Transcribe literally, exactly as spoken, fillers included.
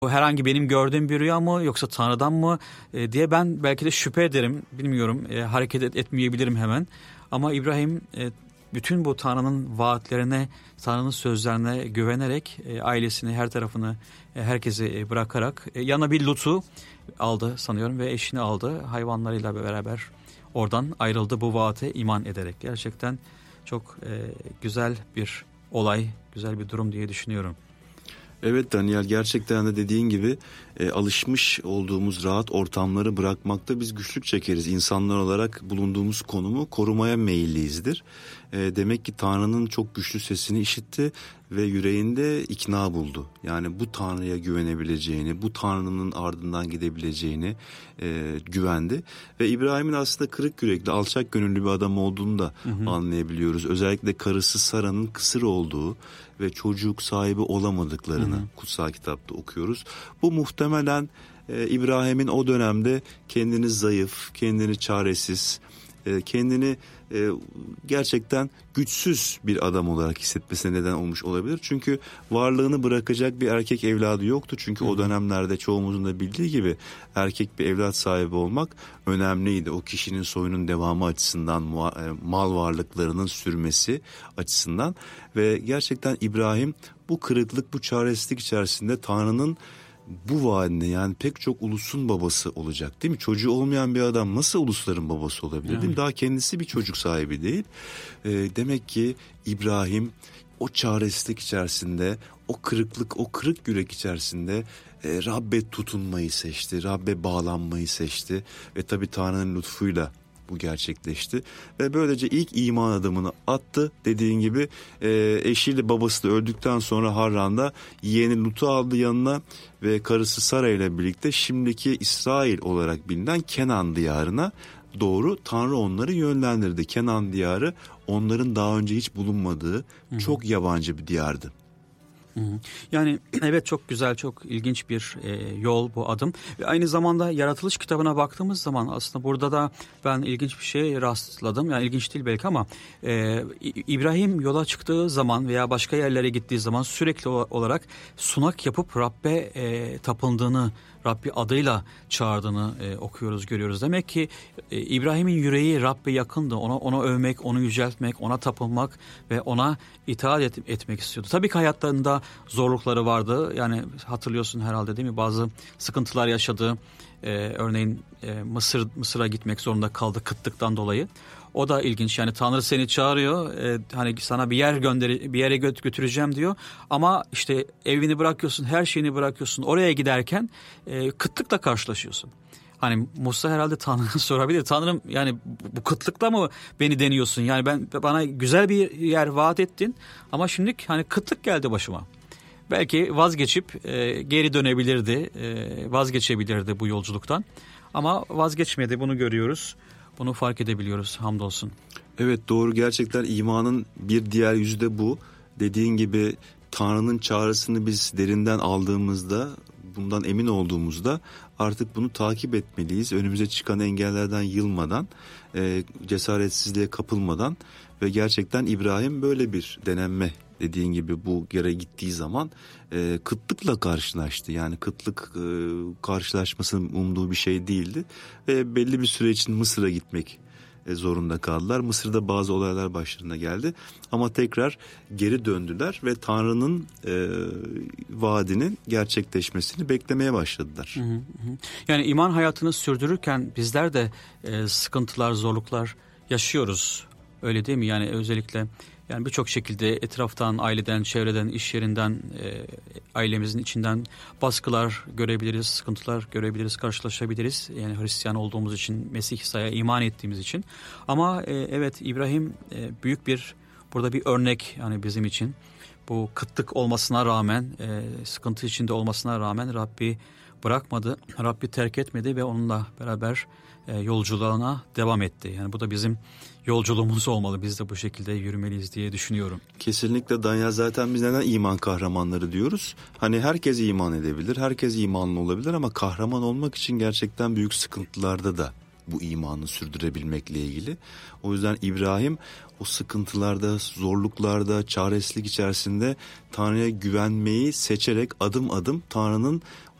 Bu herhangi benim gördüğüm bir rüya mı yoksa Tanrı'dan mı e, diye ben belki de şüphe ederim. Bilmiyorum, e, hareket et, etmeyebilirim hemen. Ama İbrahim e, bütün bu Tanrı'nın vaatlerine, Tanrı'nın sözlerine güvenerek e, ailesini, her tarafını, e, herkesi e, bırakarak e, yanına bir Lut'u aldı sanıyorum ve eşini aldı. Hayvanlarıyla beraber oradan ayrıldı bu vaate iman ederek. Gerçekten çok e, güzel bir olay, güzel bir durum diye düşünüyorum. Evet Daniel, gerçekten de dediğin gibi e, alışmış olduğumuz rahat ortamları bırakmakta biz güçlük çekeriz. İnsanlar olarak bulunduğumuz konumu korumaya meyilliyizdir. E, demek ki Tanrı'nın çok güçlü sesini işitti ve yüreğinde ikna buldu. Yani bu Tanrı'ya güvenebileceğini, bu Tanrı'nın ardından gidebileceğini e, güvendi. Ve İbrahim'in aslında kırık yürekli, alçak gönüllü bir adam olduğunu da hı hı. anlayabiliyoruz. Özellikle karısı Sara'nın kısır olduğu ve çocuk sahibi olamadıklarını hı hı. kutsal kitapta okuyoruz. Bu muhtemelen e, İbrahim'in o dönemde kendini zayıf, kendini çaresiz, e, kendini e, gerçekten güçsüz bir adam olarak hissetmesine neden olmuş olabilir. Çünkü varlığını bırakacak bir erkek evladı yoktu. Çünkü hı hı. o dönemlerde çoğumuzun da bildiği gibi erkek bir evlat sahibi olmak önemliydi. O kişinin soyunun devamı açısından, mal varlıklarının sürmesi açısından ve gerçekten İbrahim bu kırıklık, bu çaresizlik içerisinde Tanrı'nın bu vaadine, yani pek çok ulusun babası olacak değil mi? Çocuğu olmayan bir adam nasıl ulusların babası olabilir değil mi? Daha kendisi bir çocuk sahibi değil. E, demek ki İbrahim o çaresizlik içerisinde, o kırıklık, o kırık yürek içerisinde e, Rabbe tutunmayı seçti, Rabbe bağlanmayı seçti ve tabii Tanrı'nın lütfuyla bu gerçekleşti ve böylece ilk iman adımını attı. Dediğin gibi e, eşiyle babası da öldükten sonra Harran'da yeğeni Lut'u aldı yanına ve karısı Sara ile birlikte şimdiki İsrail olarak bilinen Kenan diyarına doğru Tanrı onları yönlendirdi. Kenan diyarı onların daha önce hiç bulunmadığı Hı-hı. çok yabancı bir diyardı. Yani evet, çok güzel, çok ilginç bir e, yol bu adım. Ve aynı zamanda Yaratılış kitabına baktığımız zaman aslında burada da ben ilginç bir şey rastladım. Yani ilginç değil belki ama e, İbrahim yola çıktığı zaman veya başka yerlere gittiği zaman sürekli olarak sunak yapıp Rabbe e, tapındığını, Rabbi adıyla çağırdığını e, okuyoruz, görüyoruz. Demek ki e, İbrahim'in yüreği Rabbe yakındı. Ona, ona övmek, onu yüceltmek, ona tapınmak ve ona itaat et, etmek istiyordu. Tabii ki hayatlarında zorlukları vardı. Yani hatırlıyorsun herhalde değil mi? Bazı sıkıntılar yaşadı. E, örneğin e, Mısır Mısır'a gitmek zorunda kaldı kıtlıktan dolayı. O da ilginç. Yani Tanrı seni çağırıyor. E, hani sana bir yer gönder, bir yere gö- götüreceğim diyor. Ama işte evini bırakıyorsun, her şeyini bırakıyorsun. Oraya giderken e, kıtlıkla karşılaşıyorsun. Hani Musa herhalde Tanrı'ya sorabilir. Tanrım, yani bu kıtlıkla mı beni deniyorsun? Yani ben bana güzel bir yer vaat ettin ama şimdi hani kıtlık geldi başıma. Belki vazgeçip e, geri dönebilirdi, e, vazgeçebilirdi bu yolculuktan. Ama vazgeçmedi, bunu görüyoruz. Bunu fark edebiliyoruz, hamdolsun. Evet, doğru, gerçekten imanın bir diğer yüzü de bu. Dediğin gibi Tanrı'nın çağrısını biz derinden aldığımızda, bundan emin olduğumuzda artık bunu takip etmeliyiz. Önümüze çıkan engellerden yılmadan, e, cesaretsizliğe kapılmadan ve gerçekten İbrahim böyle bir denenme, dediğin gibi bu yere gittiği zaman e, kıtlıkla karşılaştı. Yani kıtlık e, karşılaşmasının umduğu bir şey değildi ve belli bir süre için Mısır'a gitmek e, zorunda kaldılar. Mısır'da bazı olaylar başlarına geldi ama tekrar geri döndüler ve Tanrı'nın e, vaadinin gerçekleşmesini beklemeye başladılar. Hı hı hı. Yani iman hayatını sürdürürken bizler de e, sıkıntılar, zorluklar yaşıyoruz. Öyle değil mi? Yani özellikle yani birçok şekilde etraftan, aileden, çevreden, iş yerinden, e, ailemizin içinden baskılar görebiliriz, sıkıntılar görebiliriz, karşılaşabiliriz. Yani Hristiyan olduğumuz için, Mesih İsa'ya iman ettiğimiz için. Ama e, evet, İbrahim e, büyük bir, burada bir örnek yani bizim için. Bu kıtlık olmasına rağmen, e, sıkıntı içinde olmasına rağmen Rabbi bırakmadı, Rabbi terk etmedi ve onunla beraber e, yolculuğuna devam etti. Yani bu da bizim yolculuğumuz olmalı. Biz de bu şekilde yürümeliyiz diye düşünüyorum. Kesinlikle Danya, zaten biz neden iman kahramanları diyoruz? Hani herkes iman edebilir, herkes imanlı olabilir ama kahraman olmak için gerçekten büyük sıkıntılarda da bu imanı sürdürebilmekle ilgili. O yüzden İbrahim o sıkıntılarda, zorluklarda, çaresizlik içerisinde Tanrı'ya güvenmeyi seçerek adım adım Tanrı'nın